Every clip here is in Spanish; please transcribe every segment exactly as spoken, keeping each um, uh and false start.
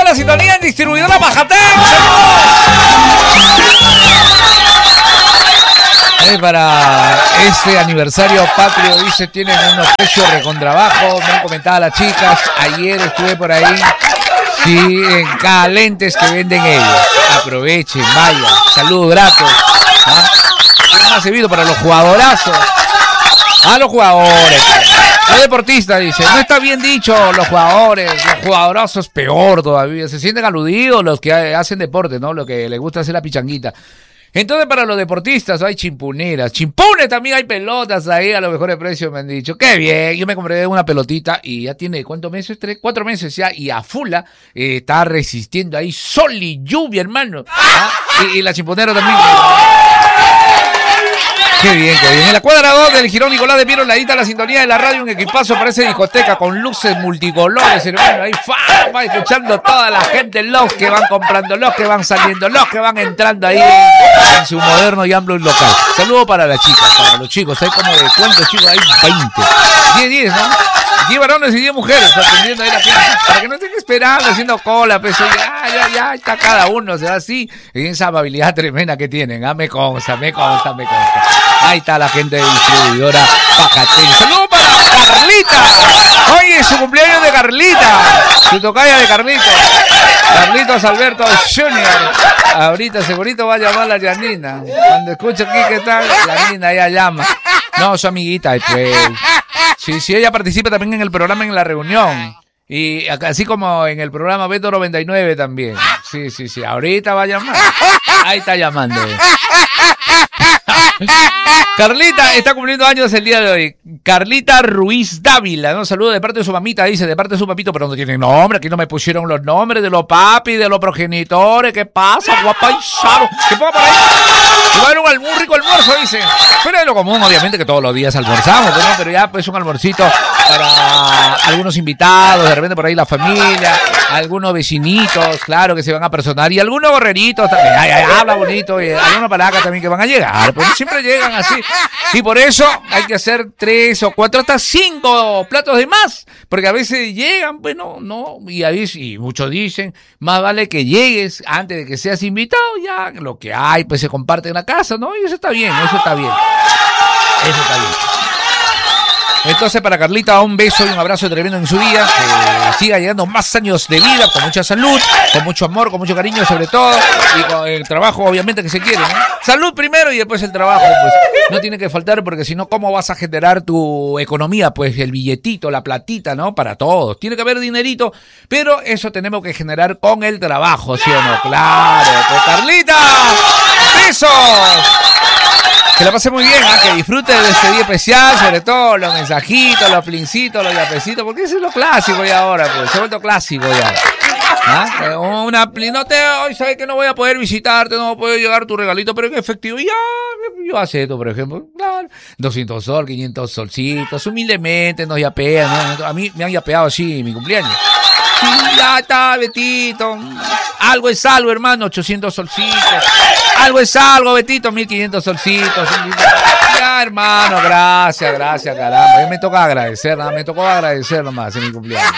la sintonía en Distribuidora Pajatén. Eh, para este aniversario patrio, dice, tienen unos precios recontrabajo. Me han comentado las chicas. Ayer estuve por ahí. Sí, en cada lentes que venden ellos. Aprovechen, vaya. Saludos gratos. ¿Ah? ¿Qué más servido para los jugadorazos? A los jugadores. Los deportistas, dice. No está bien dicho los jugadores. Los jugadorazos peor todavía. Se sienten aludidos los que hacen deporte, ¿no? Los que les gusta hacer la pichanguita. Entonces, para los deportistas hay chimpuneras. Chimpunes también hay pelotas ahí a los mejores precios, me han dicho. ¡Qué bien! Yo me compré una pelotita y ya tiene, ¿cuántos meses? Tres, cuatro meses ya. Y a fula eh, está resistiendo ahí sol y lluvia, hermano. ¿Ah? Y, y la chimpunera también. Qué bien, qué bien. En la cuadra dos del Girón Nicolás de Piero, ladita la sintonía de la radio, un equipazo, parece discoteca con luces multicolores, hermano. Ahí fa, va escuchando toda la gente, los que van comprando, los que van saliendo, los que van entrando ahí en, en su moderno y amplio local. Saludo para las chicas, para los chicos. Hay como de cuántos chicos, hay veinte. diez, diez, ¿no? diez varones y diez mujeres atendiendo ahí la gente, para que no estén esperando, haciendo cola, pues ya, ya, ya, está cada uno, o sea, así, en esa amabilidad tremenda que tienen. Ah, me consta, me consta, me consta. Ahí está la gente de Distribuidora Pajatén. ¡Saludos para Carlita! Hoy es su cumpleaños de Carlita, su tocaya de Carlito. Carlitos Alberto Junior. Ahorita segurito va a llamar la Janina. Cuando escuche aquí que está, Janina ya llama. No, su amiguita, pues. Sí, sí, ella participa también en el programa En la Reunión. Y así como en el programa Beto noventa y nueve también. Sí, sí, sí. Ahorita va a llamar. Ahí está llamando. Carlita está cumpliendo años el día de hoy. Carlita Ruiz Dávila, ¿no? Saludo de parte de su mamita, dice, de parte de su papito, pero no tiene nombre. Aquí no me pusieron los nombres de los papis, de los progenitores. ¿Qué pasa, guapa y chavo? ¿Qué pongo por ahí? Y va a haber un, un rico almuerzo, dice. Fuera de lo común, obviamente, que todos los días almorzamos, ¿no? Pero ya, pues, un almuercito para algunos invitados, de repente por ahí la familia, algunos vecinitos, claro, que se van a personar, y algunos gorreritos también. Ay, ay, habla bonito, y algunos palacas también que van a llegar, pues siempre llegan así. Y por eso hay que hacer tres o cuatro, hasta cinco platos de más, porque a veces llegan, bueno, no, y a veces, y muchos dicen, más vale que llegues antes de que seas invitado, ya lo que hay, pues se comparte en la casa, ¿no? Y eso está bien, eso está bien. Eso está bien. Entonces, para Carlita, un beso y un abrazo tremendo en su día, que siga llegando más años de vida, con mucha salud, con mucho amor, con mucho cariño sobre todo, y con el trabajo obviamente que se quiere, ¿no? Salud primero y después el trabajo, pues no tiene que faltar, porque si no, ¿cómo vas a generar tu economía? Pues el billetito, la platita, ¿no? Para todos. Tiene que haber dinerito, pero eso tenemos que generar con el trabajo, ¿sí o no? Claro, pues Carlita, besos. Que la pase muy bien, ¿eh? Que disfrute de este día especial, sobre todo los mensajitos, los plincitos, los yapecitos, porque eso es lo clásico ya ahora, pues, se ha vuelto clásico ya. ¿Ah? Una no te, hoy sabes que no voy a poder visitarte, no puede llegar tu regalito, pero en efectivo, ya, yo acepto, por ejemplo, claro, doscientos sol, quinientos solcitos, humildemente nos yapean, ¿no? A mí me han yapeado así en mi cumpleaños. Sí, ya está, Betito. Algo es algo, hermano, ochocientos solcitos. Algo es algo, Betito, mil quinientos solcitos. Ya, hermano, gracias, gracias, caramba. Ya me toca agradecer, ¿no? Me tocó agradecer nomás en mi cumpleaños.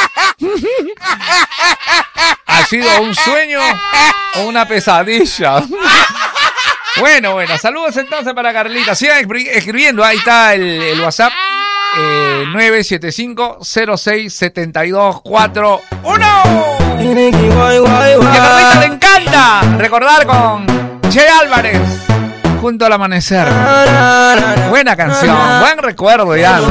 ¿Ha sido un sueño o una pesadilla? Bueno, bueno, saludos entonces para Carlita. Sigan escribiendo, ahí está el, el WhatsApp. Eh, nueve siete cinco cero seis siete dos cuatro uno. Que a Carlita le encanta recordar con Che Álvarez, Junto al Amanecer. Buena canción, buen recuerdo ya, ¿no?